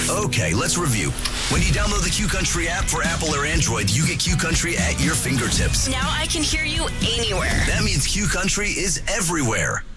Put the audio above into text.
Okay, let's review. When you download the Q Country app for Apple or Android, you get Q Country at your fingertips. Now I can hear you anywhere. That means Q Country is everywhere.